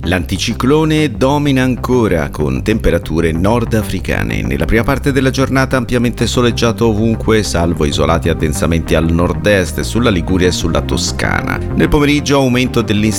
L'anticiclone domina ancora con temperature nordafricane. Nella prima parte della giornata ampiamente soleggiato ovunque, salvo isolati addensamenti al nord-est, sulla Liguria e sulla Toscana. Nel pomeriggio aumento dell'instabilità